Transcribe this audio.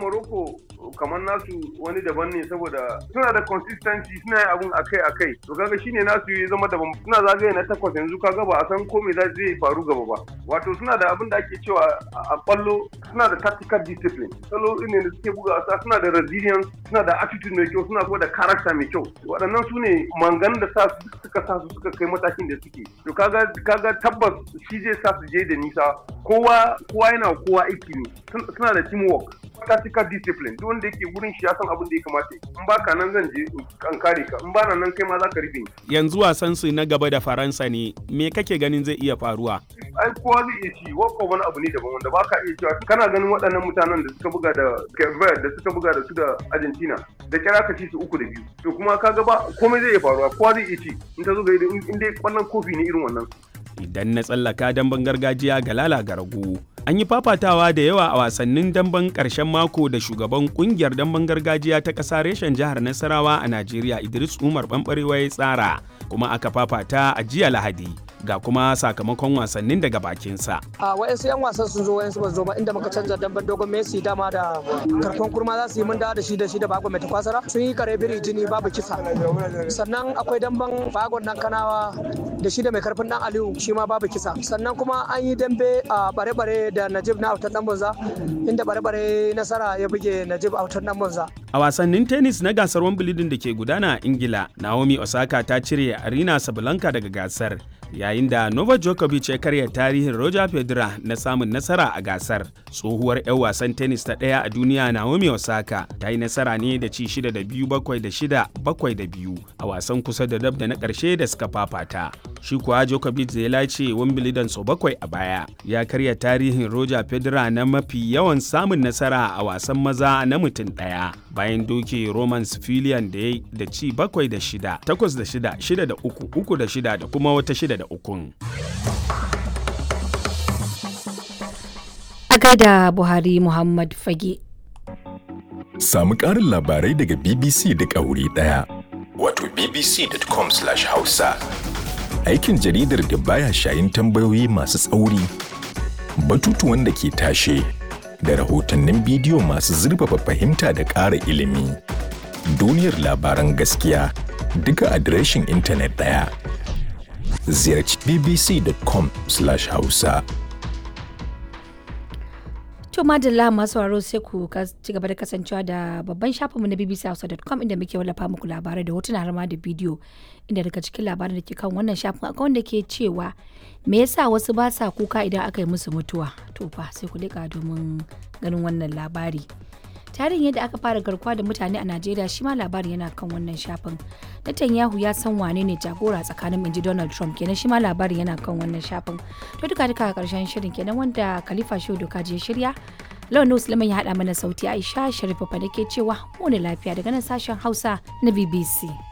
Morocco kamar nasu wani daban ne saboda suna da consistency, suna yin abun akai to kaga shine nasu ya zama daban. Suna zagaye na 8 yanzu kaga ba a san ko me zai faru gaba ba. Wato suna da abin da ake cewa a kwallo, suna da tactical discipline, salo ne da suke buga wasa, suna da resilience, suna da attitude mai kyau, suna kuma da character mai kyau. Waɗannan su ne mangan da suka kai matakin da suke. To kaga tabbas shi zai sa su je da nisa. Kowa yana kowa aiki ne, suna da teamwork, tactical discipline. Duk wanda yake wurin shi ya san abin da ya kamata. In baka nan zan je an kare ka, in bana nan kai ma za ka rufe ni. Yanzu wasan su na gaba da Faransa ne, me kake ganin zai iya faruwa? Ai kowa zai iya ci, wakko wani abu ne daban wanda baka iya cewa. Kana ganin waɗannan mutanen da suka buga da Cape Verde, da suka buga da su da Argentina, da kira ka ci su 3-2. To kuma kaga ba komai zai iya faruwa, kowa zai iya ci. In ta zo ga in dai kwallon kofi ne irin wannan. Idan na tsallaka damben gargajiya ga Lala Garagu. An yi fafatawa da yawa a wasannin damben ƙarshen mako da shugaban ƙungiyar damben gargajiya ta ƙasa reshen jihar Nasarawa a Najeriya Idris Umar Ɓanɓarewa ya tsara, kuma aka fafata a jiya Lahadi. Ga kuma sakamakon wasannin daga bakinsa. Wa'yansu 'yan wasan sun zo, wa'yansu ba su zo ba, inda muka canza damben dogon Messi dama da karfan kurma za su yi mun da shi da bago mai takwasara sun yi kare biri jini babu kisa. Sannan akwai damben bagon dan Kanawa da shi da mai karfin dan Aliyu shi ma babu kisa. Sannan kuma an yi dambe a bare-bare da Najib na autar dan Bunza, inda bare-bare nasara ya buge Najib autar dan Bunza. A wasannin tennis na gasar Wimbledon da ke gudana a Ingila, Naomi Osaka ta cire Arina Sabalenka daga gasar, yayin da Novak Djokovic ya karya tarihin Roger Federer na samun nasara a gasar. Tsohuwar 'yan wasan tennis ta ɗaya a duniya Naomi Osaka ta yi nasara ne da ci 6-2, 7-6, 7-2 a wasan kusa da dab da na ƙarshe da suka fafata. Shi kuwa Djokovic da ya lace Wimbledon sau 7 a baya, ya karya tarihin Roger Federer na mafi yawan samun nasara a wasan maza na mutum ɗaya, bayan doke Roman Sifilian da ya yi da ci 7-6, 8-6, 6-3, 3-6 da kuma wata 6-3. A gaida Buhari Muhammad Fage. Samu ƙarin labarai daga BBC duk a wuri ɗaya. Wato bbc.com/hausa. Aikin jaridar da baya shayin tambayoyi masu tsauri, batutuwan da ke tashe, da rahotannin bidiyo masu zurfafa fahimta da ƙara ilimi. Duniyar labaran gaskiya duka adireshin intanet ɗaya. Ziyarci bbc.com/hausa. To madalla masu sauraro sai ku ci gaba da kasancewa da babban shafinmu na bbchausa.com inda muke wallafa muku labarai da hotuna har ma da bidiyo, inda daga cikin labaran da ke kan wannan shafin akwai wanda ke cewa me yasa wasu ba sa kuka idan aka yi musu mutuwa. To fa sai ku leka domin ganin wannan labari. Tarihin yadda aka fara garkuwa da mutane a Najeriya shi ma labarin yana kan wannan shafin. Netanyahu ya san wane ne jagora tsakanin inji Donald Trump kenan, shi ma labarin yana kan wannan shafin. To duka a karshen shirin kenan wanda Khalifa Shehu Dokaji ya shirya. Lawan Usman ya haɗa mana sauti, Aisha Sharifa fa nake cewa mu ne lafiya daga nan sashen Hausa na BBC.